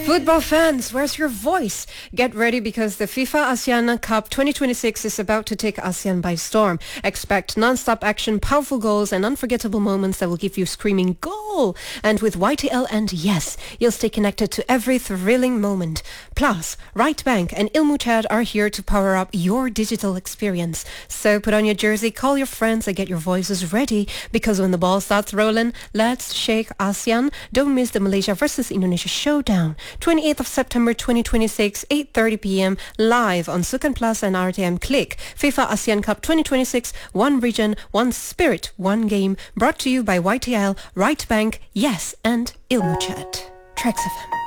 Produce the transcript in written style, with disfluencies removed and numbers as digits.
Football fans, where's your voice? Get ready because the FIFA ASEAN Cup 2026 is about to take ASEAN by storm. Expect non-stop action, powerful goals and unforgettable moments that will give you screaming goal. And with YTL and Yes, you'll stay connected to every thrilling moment. Plus, Right Bank and Ilmu Chat are here to power up your digital experience. So put on your jersey, call your friends and get your voices ready because when the ball starts rolling, let's shake ASEAN. Don't miss the Malaysia versus Indonesia showdown. 28th of September 2026, 8:30 p.m. live on Sukan Plus and RTM Click. FIFA ASEAN Cup 2026, one region, one spirit, one game. Brought to you by YTL, Right Bank, Yes and Ilmu Chat. Trax FM.